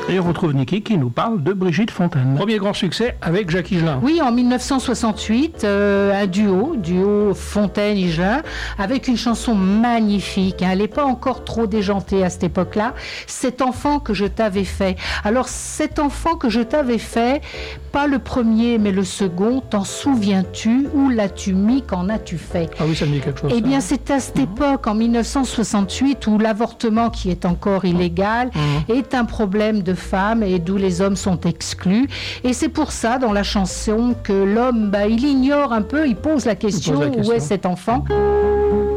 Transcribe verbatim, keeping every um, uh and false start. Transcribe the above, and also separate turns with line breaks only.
Et on retrouve Niki qui nous parle de Brigitte Fontaine. Premier grand succès avec Jacques Higelin.
Oui, en mille neuf cent soixante-huit, euh, un duo, duo Fontaine-Higelin, avec une chanson magnifique. Hein. Elle n'est pas encore trop déjantée à cette époque-là. Cet enfant que je t'avais fait. Alors, cet enfant que je t'avais fait, pas le premier, mais le second, t'en souviens-tu? Où l'as-tu mis? Qu'en as-tu fait?
Ah oui, ça me dit quelque chose.
Eh
ça.
bien, c'est à cette époque, en mille neuf cent soixante-huit, où l'avortement, qui est encore illégal, mmh. est un problème de femmes et d'où les hommes sont exclus. Et c'est pour ça, dans la chanson, que l'homme, bah, il ignore un peu, il pose la question,
il pose la question.
Où est cet enfant?